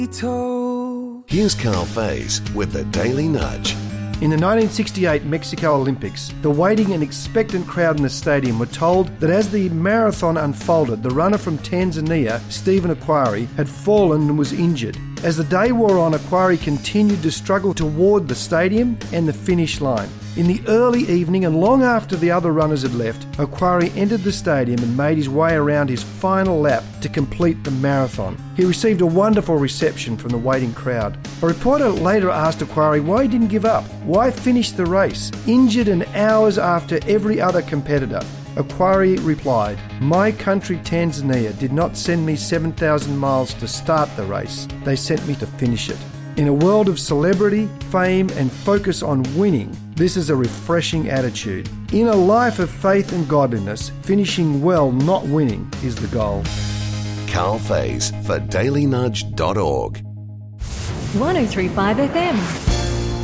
Here's Carl Faze with the Daily Nudge. In the 1968 Mexico Olympics, the waiting and expectant crowd in the stadium were told that as the marathon unfolded, the runner from Tanzania, Stephen Akhwari, had fallen and was injured. As the day wore on, Akhwari continued to struggle toward the stadium and the finish line. In the early evening and long after the other runners had left, Akhwari entered the stadium and made his way around his final lap to complete the marathon. He received a wonderful reception from the waiting crowd. A reporter later asked Akhwari why he didn't give up, why finish the race, injured and hours after every other competitor. Akhwari replied, "My country Tanzania did not send me 7,000 miles to start the race. They sent me to finish it." In a world of celebrity, fame and focus on winning, this is a refreshing attitude. In a life of faith and godliness, finishing well, not winning, is the goal. Carl Faze for dailynudge.org. 103.5 FM.